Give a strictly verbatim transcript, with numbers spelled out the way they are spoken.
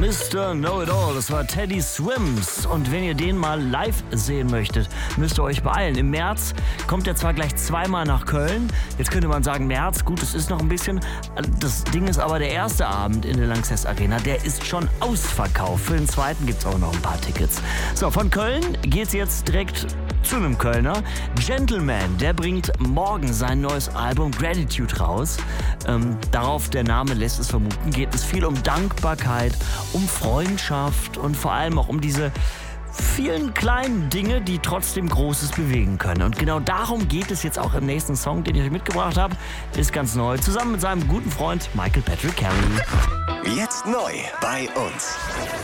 Mister Know-It-All, das war Teddy Swims. Und wenn ihr den mal live sehen möchtet, müsst ihr euch beeilen. Im März kommt er zwar gleich zweimal nach Köln. Jetzt könnte man sagen, März, gut, es ist noch ein bisschen. Das Ding ist aber, der erste Abend in der Lanxess Arena, der ist schon ausverkauft. Für den zweiten gibt es auch noch ein paar Tickets. So, von Köln geht's jetzt direkt zu einem Kölner. Gentleman, der bringt morgen sein neues Album Gratitude raus. Ähm, darauf, der Name lässt es vermuten, geht es viel um Dankbarkeit, um Freundschaft und vor allem auch um diese vielen kleinen Dinge, die trotzdem Großes bewegen können. Und genau darum geht es jetzt auch im nächsten Song, den ich euch mitgebracht habe. Ist ganz neu, zusammen mit seinem guten Freund Michael Patrick Carey. Jetzt neu bei uns.